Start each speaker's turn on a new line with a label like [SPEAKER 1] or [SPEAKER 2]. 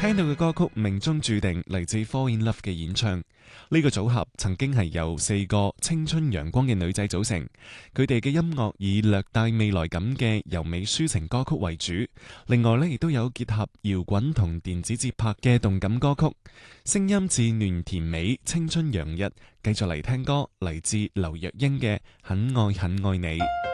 [SPEAKER 1] 聽到嘅歌曲命中注定嚟自 Fall in Love 嘅演唱。呢個組合曾經係由4個青春陽光嘅女仔組成，佢哋嘅音樂以略帶未來感嘅柔美抒情歌曲為主，另外呢亦都有結合搖滾同電子節拍嘅動感歌曲，聲音稚嫩甜美，青春洋溢。繼續嚟聽歌，嚟自劉若英嘅《很愛很愛你》。